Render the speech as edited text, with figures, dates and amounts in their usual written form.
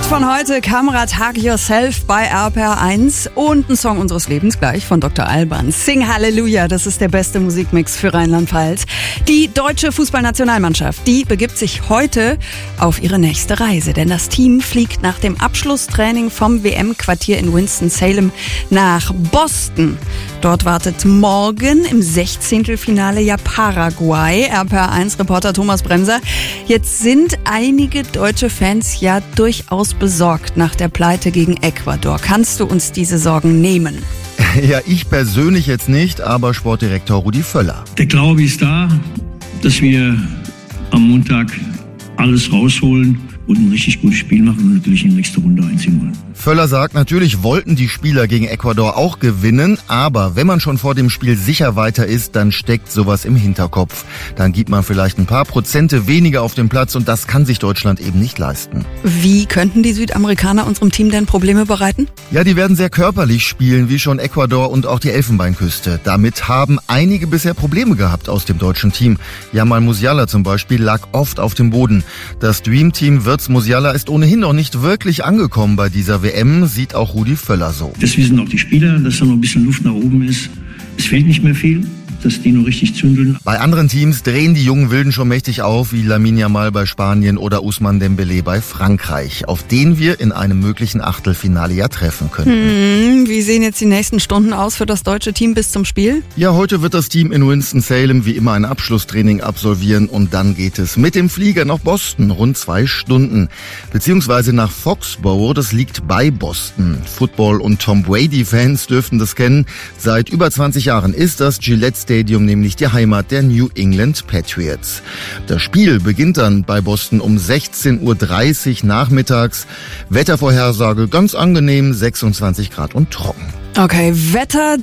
Hit von heute, Kamerad Hug Yourself bei RPR1 und ein Song unseres Lebens gleich von Dr. Alban. Sing Halleluja, das ist der beste Musikmix für Rheinland-Pfalz. Die deutsche Fußballnationalmannschaft, die begibt sich heute auf ihre nächste Reise, denn das Team fliegt nach dem Abschlusstraining vom WM-Quartier in Winston-Salem nach Boston. Dort wartet morgen im 16. Finale ja Paraguay. RPR1-Reporter Thomas Bremser. Jetzt sind einige deutsche Fans ja durchaus besorgt nach der Pleite gegen Ecuador. Kannst du uns diese Sorgen nehmen? Ja, ich persönlich jetzt nicht, aber Sportdirektor Rudi Völler. Der Glaube ist da, dass wir am Montag alles rausholen und ein richtig gutes Spiel machen und natürlich in die nächste Runde einziehen wollen. Völler sagt, natürlich wollten die Spieler gegen Ecuador auch gewinnen, aber wenn man schon vor dem Spiel sicher weiter ist, dann steckt sowas im Hinterkopf. Dann gibt man vielleicht ein paar Prozente weniger auf dem Platz und das kann sich Deutschland eben nicht leisten. Wie könnten die Südamerikaner unserem Team denn Probleme bereiten? Ja, die werden sehr körperlich spielen, wie schon Ecuador und auch die Elfenbeinküste. Damit haben einige bisher Probleme gehabt aus dem deutschen Team. Jamal Musiala zum Beispiel lag oft auf dem Boden. Das Dream-Team Wirtz Musiala ist ohnehin noch nicht wirklich angekommen bei dieser WM, sieht auch Rudi Völler so. Das wissen auch die Spieler, dass da noch ein bisschen Luft nach oben ist. Es fehlt nicht mehr viel, dass die noch richtig zündeln. Bei anderen Teams drehen die jungen Wilden schon mächtig auf, wie Lamine Yamal bei Spanien oder Ousmane Dembélé bei Frankreich, auf den wir in einem möglichen Achtelfinale ja treffen könnten. Wie sehen jetzt die nächsten Stunden aus für das deutsche Team bis zum Spiel? Ja, heute wird das Team in Winston-Salem wie immer ein Abschlusstraining absolvieren und dann geht es mit dem Flieger nach Boston, rund 2 Stunden. Beziehungsweise nach Foxborough, das liegt bei Boston. Football- und Tom Brady-Fans dürften das kennen. Seit über 20 Jahren ist das Gillette Stadium nämlich die Heimat der New England Patriots. Das Spiel beginnt dann bei Boston um 16:30 Uhr nachmittags. Wettervorhersage ganz angenehm, 26 Grad und trocken. Okay, Wetter.